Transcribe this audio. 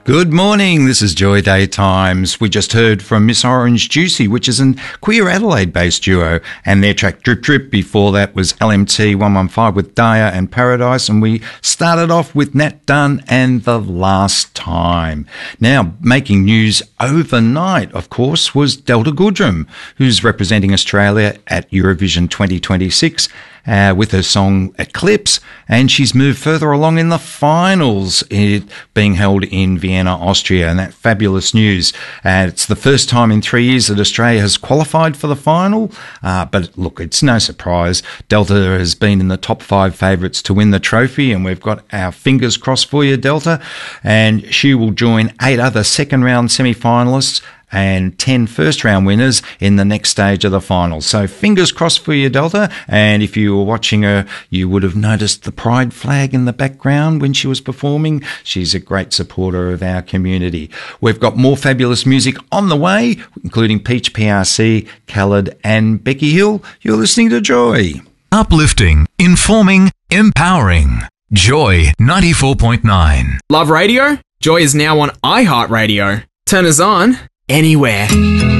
Good morning, this is Joy Day Times. We just heard from Miss Orange Juicy, which is a queer Adelaide-based duo, and their track Drip Drip. Before that was LMT 115 with Daya and Paradise, and we started off with Nat Dunn and The Last Time. Now, making news overnight, of course, was Delta Goodrem, who's representing Australia at Eurovision 2026. With her song Eclipse, and she's moved further along in the finals, it being held in Vienna, Austria, and that fabulous news. It's the first time in 3 years that Australia has qualified for the final, but look, it's no surprise. Delta has been in the top 5 favourites to win the trophy, and we've got our fingers crossed for you, Delta, and she will join 8 other second-round semi-finalists and 10 first-round winners in the next stage of the final. So fingers crossed for you, Delta. And if you were watching her, you would have noticed the pride flag in the background when she was performing. She's a great supporter of our community. We've got more fabulous music on the way, including Peach PRC, Khaled and Becky Hill. You're listening to Joy. Uplifting, informing, empowering. Joy 94.9. Love radio? Joy is now on iHeartRadio. Turn us on anywhere.